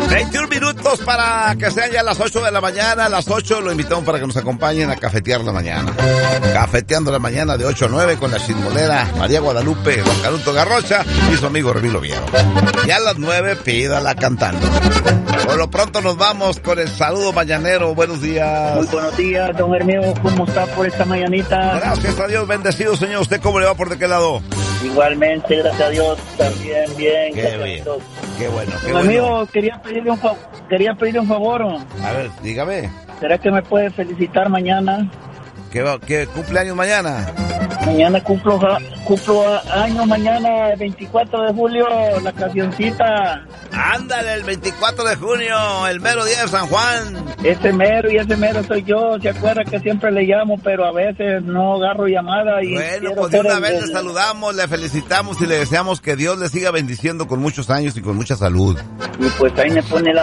21 minutos para que sean ya las 8 de la mañana. A las 8 lo invitamos para que nos acompañen a cafetear la mañana. Cafeteando la mañana de 8 a 9 con la chismolera María Guadalupe, Don Canuto Garrocha y su amigo Remilo Viero. Y a las 9 pídala cantando. Por lo pronto nos vamos con el saludo mañanero. Buenos días. Muy buenos días, don Hermio. ¿Cómo está por esta mañanita? Gracias a Dios, bendecido, señor. ¿Usted cómo le va? ¿Por de qué lado? Igualmente, gracias a Dios, también bien. Qué bien. Qué bueno, qué Don bueno. amigo, quería pedirle un favor. A ver, dígame. ¿Será que me puede felicitar mañana? ¿Qué cumpleaños mañana? Mañana cumplo años, mañana, el 24 de julio, la cancioncita. Ándale, el 24 de junio, el mero día de San Juan. Ese mero soy yo. Se acuerda que siempre le llamo, pero a veces no agarro llamada. Y bueno, pues de una vez le saludamos, le felicitamos y le deseamos que Dios le siga bendiciendo con muchos años y con mucha salud. Y pues ahí me pone la